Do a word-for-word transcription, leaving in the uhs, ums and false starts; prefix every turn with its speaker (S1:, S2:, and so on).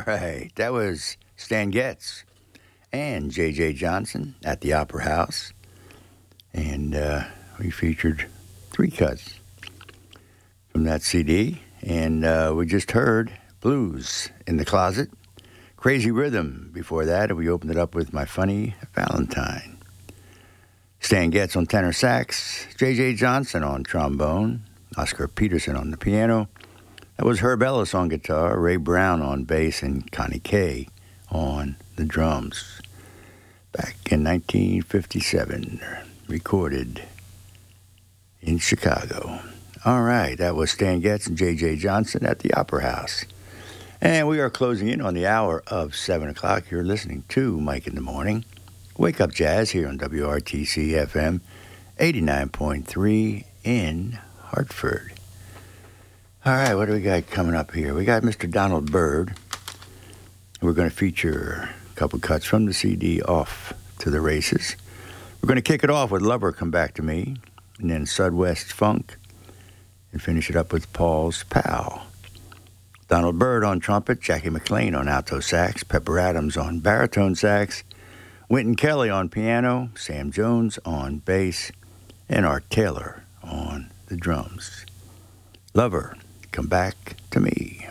S1: right, that was Stan Getz and J J Johnson at the Opera House. And uh, we featured three cuts from that C D. And uh, we just heard Blues in the Closet, Crazy Rhythm before that, and we opened it up with My Funny Valentine. Stan Getz on tenor sax, J J Johnson on trombone, Oscar Peterson on the piano. That was Herb Ellis on guitar, Ray Brown on bass, and Connie Kay on the drums. Back in nineteen fifty-seven, recorded in Chicago. All right, that was Stan Getz and J J Johnson at the Opera House. And we are closing in on the hour of seven o'clock. You're listening to Mike in the Morning. Wake Up Jazz here on W R T C F M eighty-nine point three in Hartford. All right, what do we got coming up here? We got Mister Donald Byrd. We're going to feature a couple cuts from the C D, Off to the Races. We're going to kick it off with Lover, Come Back to Me, and then Sudwest Funk, and finish it up with Paul's Pal. Donald Byrd on trumpet, Jackie McLean on alto sax, Pepper Adams on baritone sax, Wynton Kelly on piano, Sam Jones on bass, and Art Taylor on the drums. Lover, Come Back to Me.